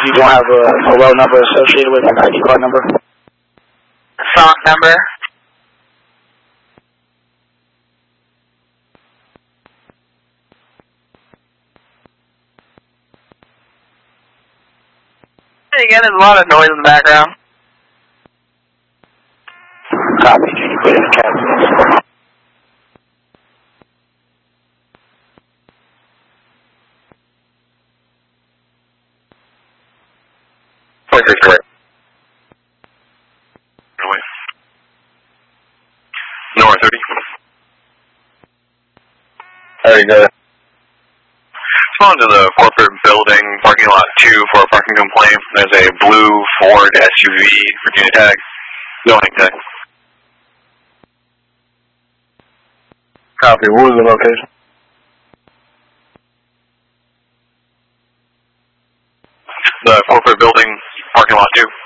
You don't have a row number associated with an ID card number? Song number? Again, there's a lot of noise in the background. Copy. Can you put in the cabinet? Correct. North 30. There you go. Respond to the corporate building, parking lot 2 for a parking complaint. There's a blue Ford SUV, Virginia tag. Zoning tag. Copy. What was the location? The corporate building, parking lot 2.